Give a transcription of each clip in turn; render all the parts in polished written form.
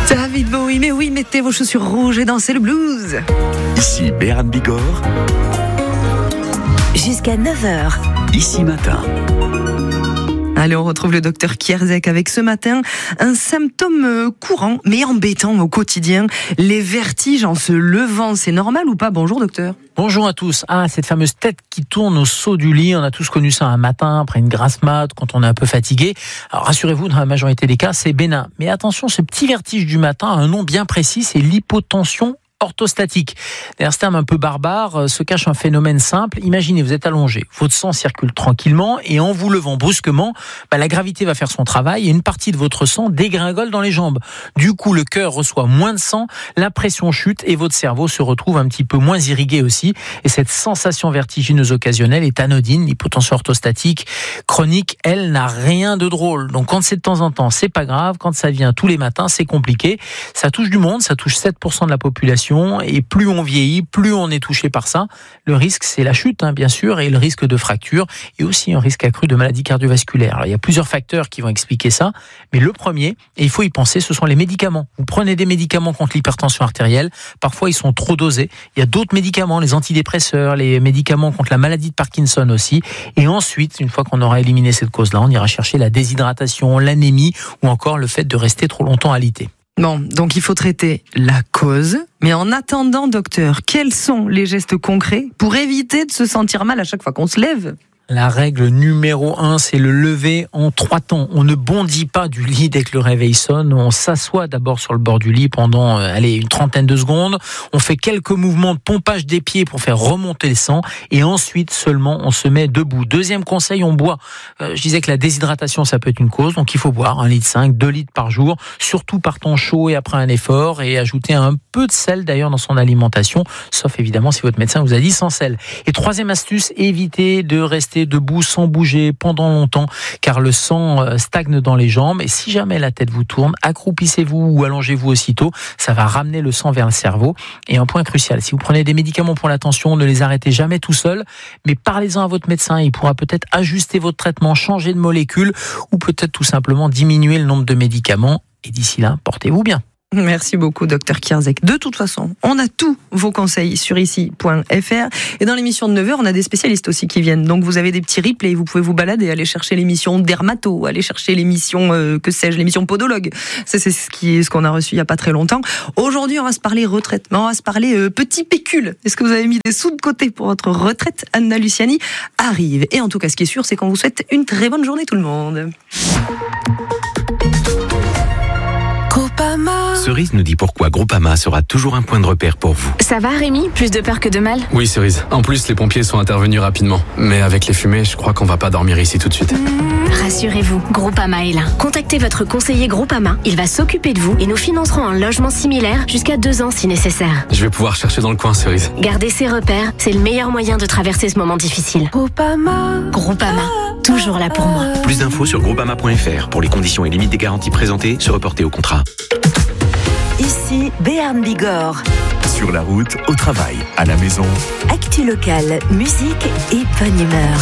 David Bowie, mais oui, mettez vos chaussures rouges et dansez le blues. Ici Béarn Bigorre. Jusqu'à 9h. Ici Matin. Allez, on retrouve le docteur Kierzek avec ce matin un symptôme courant mais embêtant au quotidien, les vertiges en se levant. C'est normal ou pas? Bonjour docteur. Bonjour à tous. Cette fameuse tête qui tourne au saut du lit, on a tous connu ça un matin après une grasse mat, quand on est un peu fatigué. Alors rassurez-vous, dans la majorité des cas, c'est bénin. Mais attention, ce petit vertige du matin a un nom bien précis, c'est l'hypotension orthostatique. Derrière ce terme un peu barbare se cache un phénomène simple. Imaginez, vous êtes allongé, votre sang circule tranquillement et en vous levant brusquement, la gravité va faire son travail et une partie de votre sang dégringole dans les jambes. Du coup, le cœur reçoit moins de sang, la pression chute et votre cerveau se retrouve un petit peu moins irrigué aussi. Et cette sensation vertigineuse occasionnelle est anodine. L'hypotension orthostatique chronique, elle, n'a rien de drôle. Donc quand c'est de temps en temps, c'est pas grave. Quand ça vient tous les matins, c'est compliqué. Ça touche du monde, ça touche 7% de la population. Et plus on vieillit, plus on est touché par ça. Le risque, c'est la chute, bien sûr, et le risque de fracture, et aussi un risque accru de maladies cardiovasculaires. Alors, il y a plusieurs facteurs qui vont expliquer ça, mais le premier, et il faut y penser, ce sont les médicaments. Vous prenez des médicaments contre l'hypertension artérielle, parfois ils sont trop dosés. Il y a d'autres médicaments, les antidépresseurs, les médicaments contre la maladie de Parkinson aussi. Et ensuite, une fois qu'on aura éliminé cette cause-là, on ira chercher la déshydratation, l'anémie, ou encore le fait de rester trop longtemps alité. Bon, donc il faut traiter la cause. Mais en attendant, docteur, quels sont les gestes concrets pour éviter de se sentir mal à chaque fois qu'on se lève ? La règle numéro 1, c'est le lever en 3 temps. On ne bondit pas du lit dès que le réveil sonne. On s'assoit d'abord sur le bord du lit pendant une trentaine de secondes. On fait quelques mouvements de pompage des pieds pour faire remonter le sang. Et ensuite seulement, on se met debout. Deuxième conseil, on boit. Je disais que la déshydratation, ça peut être une cause. Donc il faut boire 1,5 litre, 2 litres par jour. Surtout par temps chaud et après un effort. Et ajouter un peu de sel d'ailleurs dans son alimentation. Sauf évidemment si votre médecin vous a dit sans sel. Et troisième astuce, évitez de rester debout sans bouger pendant longtemps car le sang stagne dans les jambes et si jamais la tête vous tourne, accroupissez-vous ou allongez-vous aussitôt, ça va ramener le sang vers le cerveau. Et un point crucial, si vous prenez des médicaments pour la tension, ne les arrêtez jamais tout seul, mais parlez-en à votre médecin, il pourra peut-être ajuster votre traitement, changer de molécule ou peut-être tout simplement diminuer le nombre de médicaments et d'ici là, portez-vous bien. Merci beaucoup, docteur Kierzek. De toute façon, on a tous vos conseils sur ici.fr. Et dans l'émission de 9h, on a des spécialistes aussi qui viennent. Donc, vous avez des petits replays. Vous pouvez vous balader, aller chercher l'émission Dermato, aller chercher l'émission, l'émission Podologue. C'est ce qu'on a reçu il n'y a pas très longtemps. Aujourd'hui, on va se parler retraite. On va se parler petit pécule. Est-ce que vous avez mis des sous de côté pour votre retraite? Anna Luciani arrive. Et en tout cas, ce qui est sûr, c'est qu'on vous souhaite une très bonne journée, tout le monde. Cerise nous dit pourquoi Groupama sera toujours un point de repère pour vous. Ça va Rémi? Plus de peur que de mal? Oui Cerise, en plus les pompiers sont intervenus rapidement. Mais avec les fumées, je crois qu'on va pas dormir ici tout de suite. Rassurez-vous, Groupama est là. Contactez votre conseiller Groupama, il va s'occuper de vous et nous financerons un logement similaire jusqu'à 2 ans si nécessaire. Je vais pouvoir chercher dans le coin Cerise. Garder ses repères, c'est le meilleur moyen de traverser ce moment difficile. Groupama, toujours là pour moi. Plus d'infos sur groupama.fr pour les conditions et limites des garanties présentées, se reporter au contrat. Ici Béarn Bigorre. Sur la route, au travail, à la maison. Actu locale, musique et bonne humeur.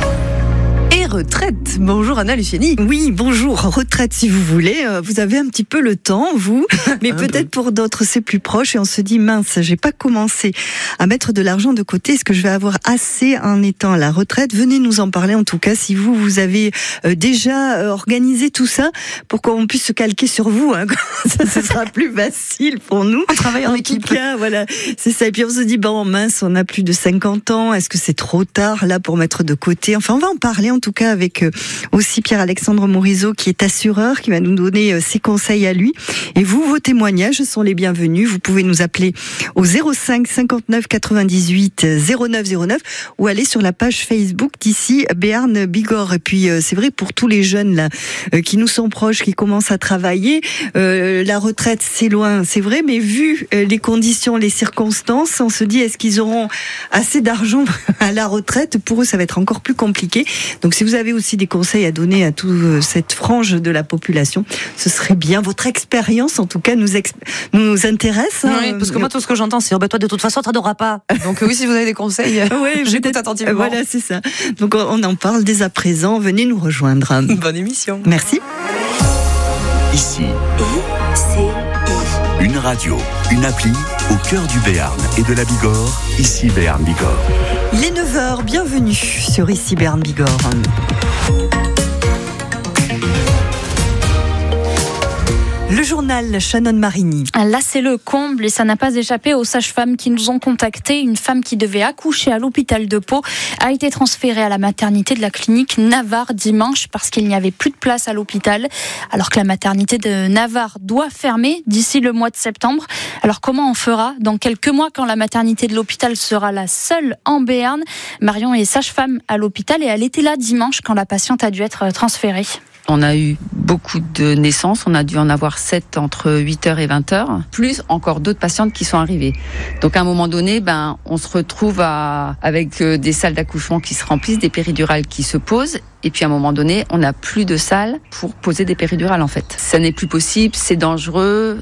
Et retraite. Bonjour Anna Luciani. Oui, bonjour. Retraite si vous voulez. Vous avez un petit peu le temps, vous. Mais peut-être pour d'autres, c'est plus proche et on se dit, mince, j'ai pas commencé à mettre de l'argent de côté. Est-ce que je vais avoir assez en étant à la retraite? Venez nous en parler en tout cas si vous avez déjà organisé tout ça pour qu'on puisse se calquer sur vous. Ça, ce sera plus facile pour nous. On travaille en équipe. En tout cas, voilà, c'est ça. Et puis on se dit, mince, on a plus de 50 ans. Est-ce que c'est trop tard là pour mettre de côté? Enfin, on va en parler en tout cas avec aussi Pierre-Alexandre Morizot qui est assureur, qui va nous donner ses conseils à lui. Et vous, vos témoignages sont les bienvenus. Vous pouvez nous appeler au 05 59 98 09 09 ou aller sur la page Facebook d'ici Béarn Bigorre. Et puis c'est vrai pour tous les jeunes là qui nous sont proches, qui commencent à travailler, la retraite c'est loin, c'est vrai, mais vu les conditions, les circonstances, on se dit est-ce qu'ils auront assez d'argent à la retraite? Pour eux, ça va être encore plus compliqué. Donc si vous avez aussi des conseils à donner à toute cette frange de la population, ce serait bien. Votre expérience, en tout cas, nous intéresse. Oui, parce que moi, tout ce que j'entends, c'est toi, de toute façon, tu n'auras pas. Donc oui, si vous avez des conseils, j'écoute attentivement. Voilà, c'est ça. Donc on en parle dès à présent. Venez nous rejoindre. Bonne émission. Merci. Ici. ICI. Radio, une appli au cœur du Béarn et de la Bigorre, ici Béarn Bigorre. Les 9h, bienvenue sur ici Béarn Bigorre. Le journal Shannon Marini. Là, c'est le comble et ça n'a pas échappé aux sages-femmes qui nous ont contactés. Une femme qui devait accoucher à l'hôpital de Pau a été transférée à la maternité de la clinique Navarre dimanche parce qu'il n'y avait plus de place à l'hôpital. Alors que la maternité de Navarre doit fermer d'ici le mois de septembre. Alors comment on fera dans quelques mois quand la maternité de l'hôpital sera la seule en Béarn? Marion est sage-femme à l'hôpital et elle était là dimanche quand la patiente a dû être transférée. On a eu beaucoup de naissances, on a dû en avoir 7 entre 8h et 20h, plus encore d'autres patientes qui sont arrivées. Donc à un moment donné, on se retrouve avec des salles d'accouchement qui se remplissent, des péridurales qui se posent, et puis à un moment donné, on n'a plus de salles pour poser des péridurales en fait. Ça n'est plus possible, c'est dangereux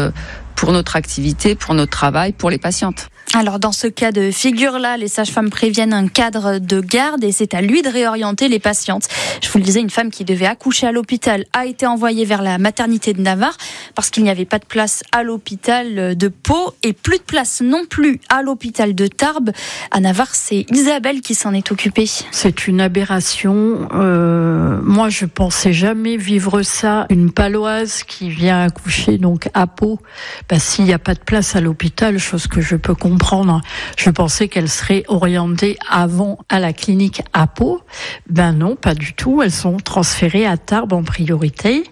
pour notre activité, pour notre travail, pour les patientes. Alors dans ce cas de figure-là, les sages-femmes préviennent un cadre de garde et c'est à lui de réorienter les patientes. Je vous le disais, une femme qui devait accoucher à l'hôpital a été envoyée vers la maternité de Navarre parce qu'il n'y avait pas de place à l'hôpital de Pau et plus de place non plus à l'hôpital de Tarbes. À Navarre, c'est Isabelle qui s'en est occupée. C'est une aberration. Moi, je pensais jamais vivre ça. Une paloise qui vient accoucher donc à Pau, s'il n'y a pas de place à l'hôpital, chose que je peux comprendre. Je pensais qu'elles seraient orientées avant à la clinique à Pau. Non, pas du tout. Elles sont transférées à Tarbes en priorité.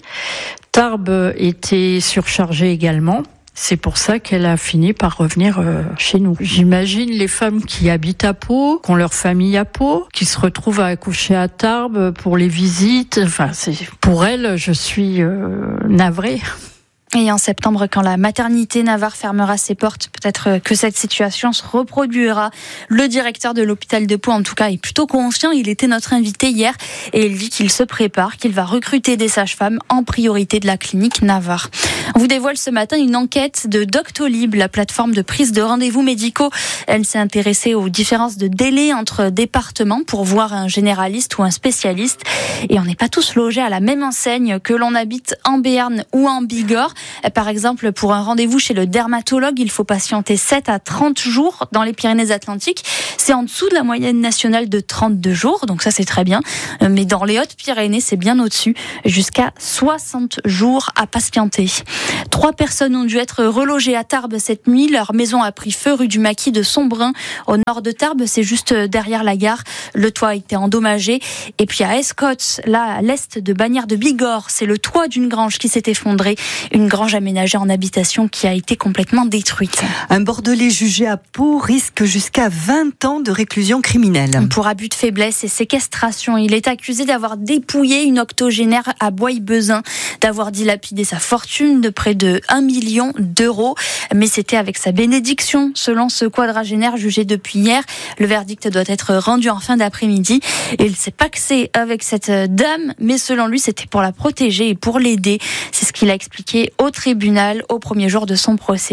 Tarbes était surchargée également. C'est pour ça qu'elle a fini par revenir chez nous. J'imagine les femmes qui habitent à Pau, qui ont leur famille à Pau, qui se retrouvent à accoucher à Tarbes pour les visites. Pour elles, je suis navrée. Et en septembre, quand la maternité Navarre fermera ses portes, peut-être que cette situation se reproduira. Le directeur de l'hôpital de Pau, en tout cas, est plutôt confiant. Il était notre invité hier et il dit qu'il se prépare, qu'il va recruter des sages-femmes en priorité de la clinique Navarre. On vous dévoile ce matin une enquête de Doctolib, la plateforme de prise de rendez-vous médicaux. Elle s'est intéressée aux différences de délai entre départements pour voir un généraliste ou un spécialiste. Et on n'est pas tous logés à la même enseigne, que l'on habite en Béarn ou en Bigorre. Par exemple, pour un rendez-vous chez le dermatologue, il faut patienter 7 à 30 jours dans les Pyrénées-Atlantiques. C'est en dessous de la moyenne nationale de 32 jours, donc ça c'est très bien. Mais dans les Hautes-Pyrénées, c'est bien au-dessus, jusqu'à 60 jours à patienter. 3 personnes ont dû être relogées à Tarbes cette nuit. Leur maison a pris feu rue du Maquis de Sombrun, au nord de Tarbes. C'est juste derrière la gare. Le toit a été endommagé. Et puis à Escottes, là, à l'est de Bagnères de Bigorre, c'est le toit d'une grange qui s'est effondré. Une grange aménagée en habitation qui a été complètement détruite. Un Bordelais jugé à Pau risque jusqu'à 20 ans de réclusion criminelle. Pour abus de faiblesse et séquestration, il est accusé d'avoir dépouillé une octogénaire à Bois-Bezin, d'avoir dilapidé sa fortune de près de 1 million d'euros. Mais c'était avec sa bénédiction, selon ce quadragénaire jugé depuis hier. Le verdict doit être rendu en fin d'après-midi. Et il s'est pacsé avec cette dame, mais selon lui, c'était pour la protéger et pour l'aider. C'est ce qu'il a expliqué au tribunal au premier jour de son procès.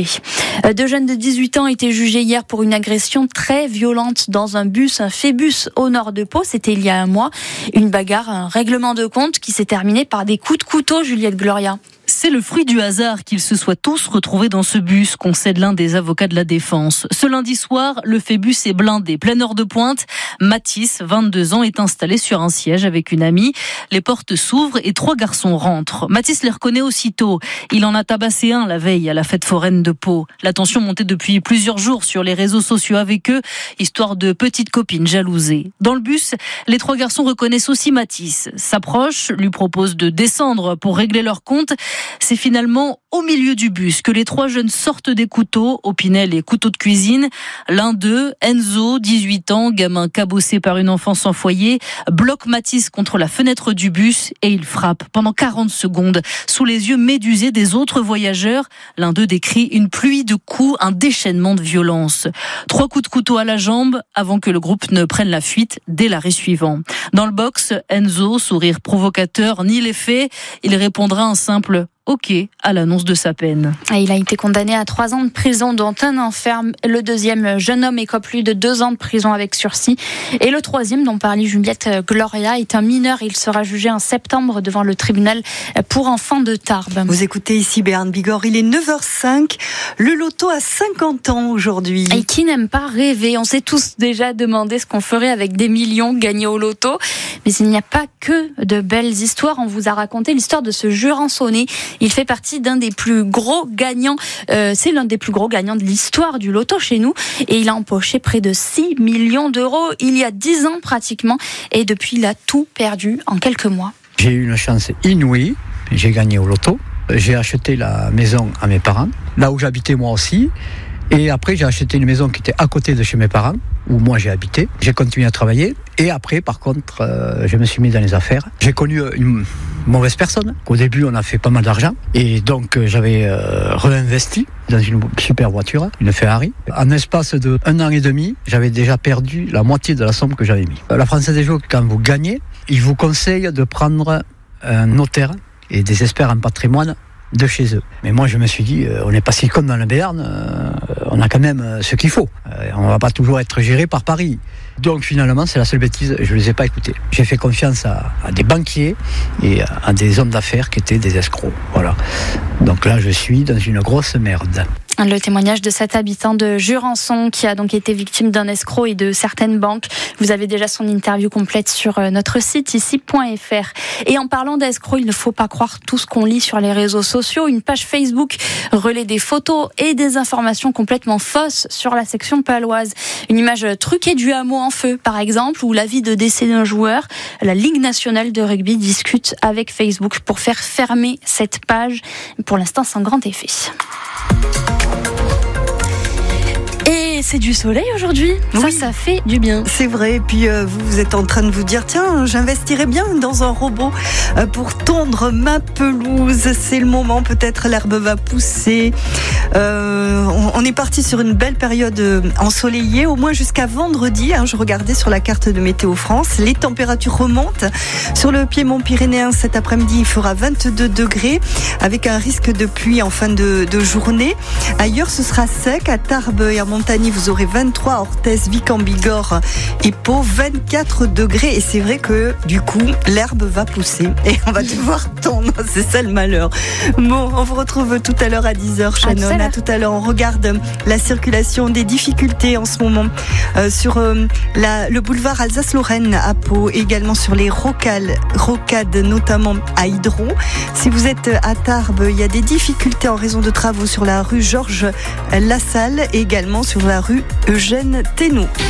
2 jeunes de 18 ans étaient jugés hier pour une agression très violente dans un bus, un Phébus au nord de Pau. C'était il y a un mois. Une bagarre, un règlement de compte qui s'est terminé par des coups de couteau, Juliette Gloria. C'est le fruit du hasard qu'ils se soient tous retrouvés dans ce bus, concède l'un des avocats de la défense. Ce lundi soir, le Phébus est blindé. Pleine heure de pointe, Mathis, 22 ans, est installé sur un siège avec une amie. Les portes s'ouvrent et 3 garçons rentrent. Mathis les reconnaît aussitôt. Il en a tabassé un la veille à la fête foraine de Pau. La tension montait depuis plusieurs jours sur les réseaux sociaux avec eux, histoire de petites copines jalousées. Dans le bus, les 3 garçons reconnaissent aussi Mathis. S'approchent, lui proposent de descendre pour régler leur compte. C'est finalement au milieu du bus que les 3 jeunes sortent des couteaux, opinel et couteaux de cuisine. L'un d'eux, Enzo, 18 ans, gamin cabossé par une enfant sans foyer, bloque Mathis contre la fenêtre du bus et il frappe pendant 40 secondes sous les yeux médusés des autres voyageurs. L'un d'eux décrit une pluie de coups, un déchaînement de violence. 3 coups de couteau à la jambe avant que le groupe ne prenne la fuite dès l'arrêt suivant. Dans le box, Enzo, sourire provocateur, nie les faits. Il répondra un simple OK à l'annonce de sa peine. Et il a été condamné à 3 ans de prison, dont 1 an ferme. Le deuxième jeune homme écope lui de 2 ans de prison avec sursis. Et le troisième, dont parlait Juliette Gloria, est un mineur. Il sera jugé en septembre devant le tribunal pour enfants de Tarbes. Vous écoutez ici Béarn Bigorre, il est 9h05. Le loto a 50 ans aujourd'hui. Et qui n'aime pas rêver? On s'est tous déjà demandé ce qu'on ferait avec des millions gagnés au loto. Mais il n'y a pas que de belles histoires. On vous a raconté l'histoire de ce Jurançonnais. Il fait partie d'un des plus gros gagnants. C'est l'un des plus gros gagnants de l'histoire du loto chez nous. Et il a empoché près de 6 millions d'euros il y a 10 ans pratiquement. Et depuis, il a tout perdu en quelques mois. J'ai eu une chance inouïe. J'ai gagné au loto. J'ai acheté la maison à mes parents, là où j'habitais moi aussi. Et après, j'ai acheté une maison qui était à côté de chez mes parents, où moi j'ai habité. J'ai continué à travailler. Et après, par contre, je me suis mis dans les affaires. J'ai connu une mauvaise personne. Au début, on a fait pas mal d'argent. Et donc, j'avais réinvesti dans une super voiture, une Ferrari. En espace de 1 an et demi, j'avais déjà perdu la moitié de la somme que j'avais mis. La Française des Jeux, quand vous gagnez, il vous conseille de prendre un notaire et des experts en patrimoine de chez eux. Mais moi, je me suis dit, on n'est pas si con dans le Béarn, on a quand même ce qu'il faut. On va pas toujours être géré par Paris. Donc finalement, c'est la seule bêtise, je ne les ai pas écoutés. J'ai fait confiance à des banquiers et à des hommes d'affaires qui étaient des escrocs. Voilà. Donc là, je suis dans une grosse merde. Le témoignage de cet habitant de Jurançon qui a donc été victime d'un escroc et de certaines banques. Vous avez déjà son interview complète sur notre site ici.fr. Et en parlant d'escroc, il ne faut pas croire tout ce qu'on lit sur les réseaux sociaux. Une page Facebook relaie des photos et des informations complètement fausses sur la section paloise. Une image truquée du hameau en feu, par exemple, ou l'avis de décès d'un joueur. La Ligue nationale de rugby discute avec Facebook pour faire fermer cette page. Pour l'instant, sans grand effet. Et c'est du soleil aujourd'hui, oui. Ça fait du bien. C'est vrai, et puis vous êtes en train de vous dire, tiens, j'investirais bien dans un robot pour tondre ma pelouse. C'est le moment, peut-être l'herbe va pousser. On est parti sur une belle période ensoleillée, au moins jusqu'à vendredi. Je regardais sur la carte de Météo France, les températures remontent. Sur le piémont pyrénéen, cet après-midi, il fera 22 degrés, avec un risque de pluie en fin de journée. Ailleurs, ce sera sec, à Tarbes et à Montagny, vous aurez 23, Orthez, Vic en Bigorre et Pau, 24 degrés. Et c'est vrai que du coup, l'herbe va pousser et on va devoir tondre. C'est ça le malheur. Bon, on vous retrouve tout à l'heure à 10h, Shannon. À tout à l'heure, on regarde la circulation, des difficultés en ce moment sur le boulevard Alsace-Lorraine à Pau, également sur les rocades, notamment à Hydron. Si vous êtes à Tarbes, il y a des difficultés en raison de travaux sur la rue Georges Lassalle et également sur la rue Eugène Thénault.